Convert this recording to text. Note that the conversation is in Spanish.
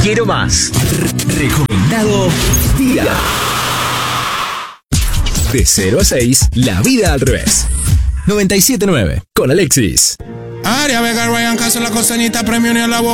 Quiero más. Recomendado día. De 0 a 6, la vida al revés. 97.9 con Alexis. Aria Vega, Ryan Castro, la costeñita, premio ni a la boca.